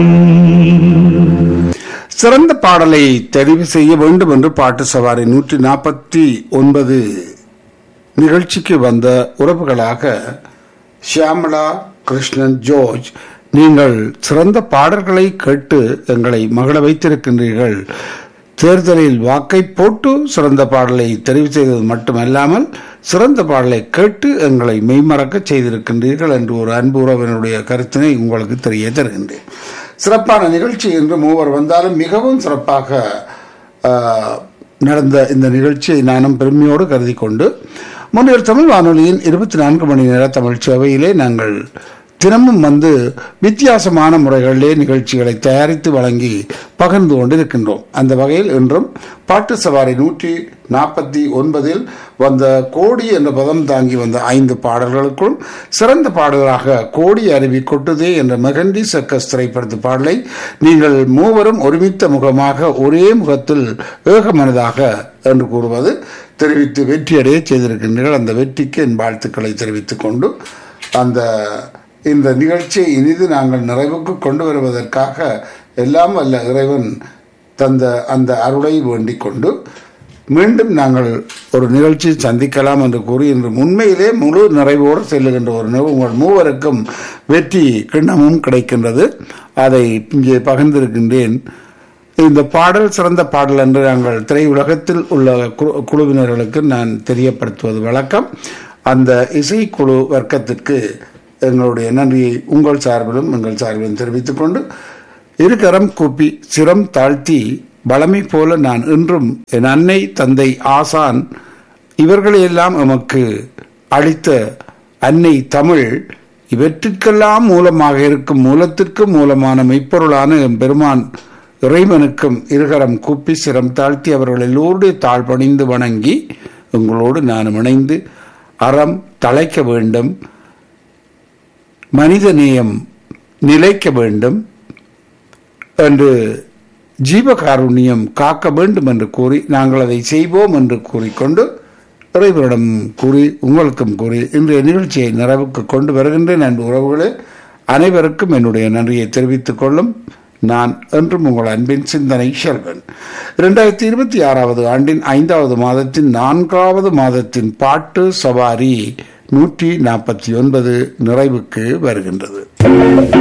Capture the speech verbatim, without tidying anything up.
சிறந்த பாடலை தெரிவு செய்ய வேண்டும் என்று பாட்டு சவாரி நூற்றி நாற்பத்தி ஒன்பது நிகழ்ச்சிக்கு வந்த உறவுகளாக ஷியாமலா, கிருஷ்ணன், ஜோர்ஜ், நீங்கள் சிறந்த பாடல்களை கேட்டு எங்களை மகிழ வைத்திருக்கின்றீர்கள். தேர்தலில் வாக்கை போட்டு சிறந்த பாடலை தெரிவு செய்தது மட்டுமல்லாமல் சிறந்த பாடலை கேட்டு எங்களை மெய்மறக்க செய்திருக்கின்றீர்கள் என்று ஒரு அன்பு உறவினருடைய கருத்தினை உங்களுக்கு தெரிய தருகின்றேன். சிறப்பான நிகழ்ச்சி என்று மூவர் வந்தாலும் மிகவும் சிறப்பாக நடந்த இந்த நிகழ்ச்சியை நானும் பெருமையோடு கருதி கொண்டு முன்னர் தமிழ் வானொலியின் இருபத்தி நான்கு மணி நேர தமிழ் சேவையிலே நாங்கள் தினமும் வந்து வித்தியாசமான முறைகளிலே நிகழ்ச்சிகளை தயாரித்து வழங்கி பகிர்ந்து கொண்டிருக்கின்றோம். அந்த வகையில் இன்றும் பாட்டு சவாரி நூற்றி நாற்பத்தி ஒன்பதில் வந்த கோடி என்ற பதம் தாங்கி வந்த ஐந்து பாடல்களுக்கும் சிறந்த பாடலாக கோடி அருவி கொட்டுதே என்ற மெகண்டி சர்க்கஸ் திரைப்படத்து பாடலை நீங்கள் மூவரும் ஒருமித்த முகமாக ஒரே முகத்தில் ஏகமனதாக என்று கூறுவது தெரிவித்து வெற்றியடைய செய்திருக்கின்றீர்கள். அந்த வெற்றிக்கு என் வாழ்த்துக்களை தெரிவித்துக் கொண்டு அந்த இந்த நிகழ்ச்சியை இனிது நாங்கள் நிறைவுக்கு கொண்டு வருவதற்காக எல்லாம் வல்ல இறைவன் தந்த அந்த அருளை வேண்டிக் கொண்டு மீண்டும் நாங்கள் ஒரு நிகழ்ச்சியை சந்திக்கலாம் என்று கூறி இன்று உண்மையிலே முழு நிறைவோடு செல்லுகின்ற ஒரு உங்கள் மூவருக்கும் வெற்றி கிண்ணமும் கிடைக்கின்றது. அதை இங்கே பகிர்ந்திருக்கின்றேன். இந்த பாடல் சிறந்த பாடல் என்று நாங்கள் திரையுலகத்தில் உள்ள குழுவினர்களுக்கு நான் தெரியப்படுத்துவது வழக்கம். அந்த இசைக்குழு வர்க்கத்திற்கு எங்களுடைய நன்றியை உங்கள் சார்பிலும் எங்கள் சார்பிலும் தெரிவித்துக் கொண்டு இருக்கரம் கூப்பி சிரம் தாழ்த்தி பலமை போல நான் இன்றும் என் அன்னை தந்தை ஆசான் இவர்களையெல்லாம் எமக்கு அளித்த அன்னை தமிழ் இவற்றிற்கெல்லாம் மூலமாக இருக்கும் மூலத்திற்கு மூலமான மெய்ப்பொருளான என் பெருமான் இறைவனுக்கும் இருகரம் கூப்பி சிரம் தாழ்த்தி அவர்கள் எல்லோருடைய தாழ் பணிந்து வணங்கி உங்களோடு நான் இணைந்து அறம் தழைக்க வேண்டும், மனித நேயம் நிலைக்க வேண்டும் என்று ஜீவகாருண்யம் காக்க வேண்டும் என்று கூறி நாங்கள் அதை செய்வோம் என்று கூறிக்கொண்டு இறைவனிடம் கூறி உங்களுக்கும் கூறி இன்றைய நிகழ்ச்சியை நிறைவுக்கு கொண்டு வருகின்றேன். அன்பு உறவுகளே, அனைவருக்கும் என்னுடைய நன்றியை தெரிவித்துக் கொள்ளும் நான் என்றும் உங்கள் அன்பின் சிந்தனை செல்வன். இரண்டாயிரத்தி இருபத்தி ஆறாவது ஆண்டின் ஐந்தாவது மாதத்தின் நான்காவது மாதத்தின் பாட்டு சவாரி நூற்றி நாற்பத்தி ஒன்பது நிறைவுக்கு வருகின்றது.